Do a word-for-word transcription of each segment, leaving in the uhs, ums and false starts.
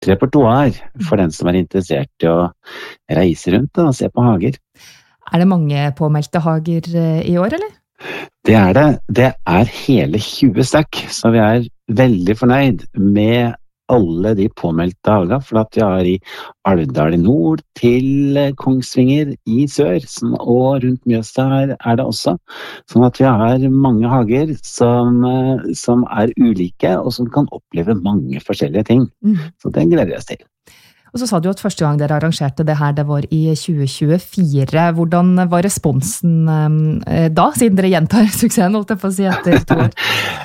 repertoar for den som er interessert i å reise rundt og se på hager. Er det mange påmeldte hager i år, eller? Det er det. Det er hele tjue stykk, så vi er veldig fornøyd med alle de påmeldte hager, for at vi har i Alvdal i nord til Kongsvinger i sør, og rundt Mjøsa her er det også. Sånn at vi har mange hager som, som er ulike, og som kan oppleve mange forskjellige ting. Mm. Så det gleder jeg oss til. Og så sa du at første gang dere arrangerte det her, det var i tjue tjuefire. Hvordan var responsen eh, da, siden dere gjentar suksessen, holdt jeg på å si, etter to år?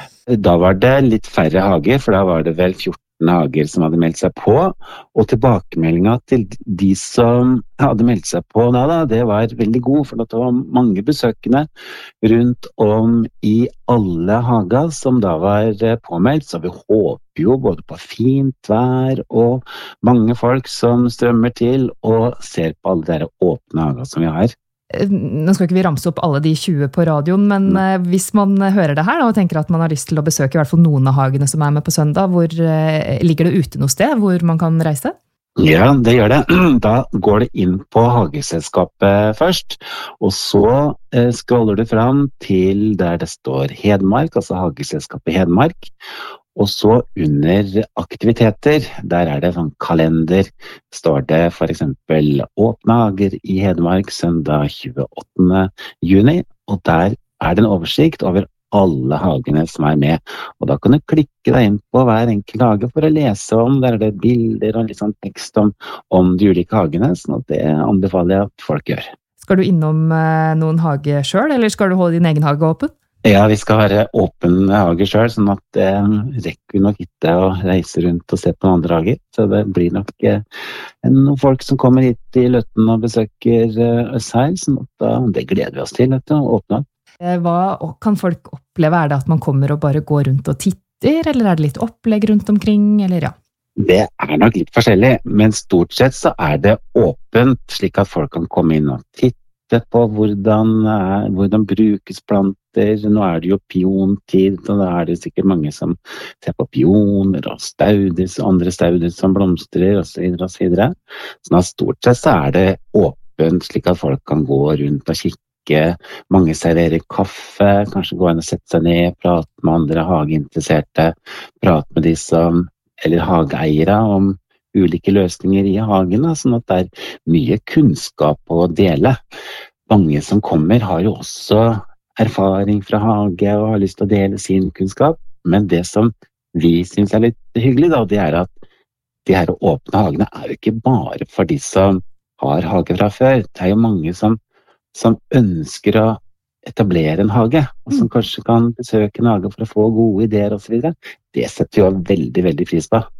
Da var det litt færre hager, for da var det vel fjorten hager som hadde meldt seg på, og tilbakemeldinga til de som hadde meldt seg på da, da det var veldig god, for det var mange besøkende rundt om i alle hager som da var påmeldt, så vi håper jo både på fint vær og mange folk som strømmer til og ser på alle de åpne hager som vi har. Nå skal ikke vi ramse opp alle de tjue på radioen, men mm. hvis man hører det her da, og tenker at man har lyst til å besøke i hvert fall noen av hagene som er med på søndag, hvor ligger det ute noe sted hvor man kan reise? Ja, det gjør det. Da går det inn på hageselskapet først, og så scroller du fram til der det står Hedmark, altså hageselskapet Hedmark. Og så under aktiviteter, der er det sånn kalender, står det for eksempel åpne hager i Hedmark søndag tjueåttende juni, og der er det en oversikt over alle hagene som er med. Og da kan du klikke deg inn på hver enkelt hage for å lese om, der er det bilder og litt sånn tekst om, om de ulike hagene, sånn at det anbefaler jeg at folk gjør. Skal du innom noen hage selv, eller skal du holde din egen hage åpen? Ja, vi skal være åpen hage selv, sånn at det rekker vi nok ikke å reise rundt og se på noen andre hager. Så det blir nok eh, noen folk som kommer hit i Løtten og besøker eh, oss her, sånn at da, det gleder vi oss til, vet du, å åpne. Hva kan folk oppleve? Er det at man kommer og bare går rundt og titter, eller er det litt opplegg rundt omkring, eller ja? Det er nok litt forskjellig, men stort sett så er det åpent, slik at folk kan komme inn og titte på hvordan, hvordan brukes planter. Nå er det jo piontid, og da er det sikkert mange som ser på pioner og stauder, andre stauder som blomstrer, og så videre og så videre. Så stort sett så er det åpent, slik at folk kan gå rundt og kikke. Mange serverer kaffe, kanskje gå inn og sette seg ned, prate med andre hageinteresserte, prate med de som, eller hageeiere om ulike løsninger i hagen, sånn at det er mye kunnskap å dele. Mange som kommer har jo også erfaring fra hage og har lyst til å dele sin kunnskap, men det som vi synes er litt hyggelig da, det er at de her åpne hagene er jo ikke bare for de som har hage fra før. Det er jo mange som, som ønsker å etablere en hage, og som kanskje kan besøke en hage for å få gode ideer og så videre. Det setter jo veldig, veldig pris på.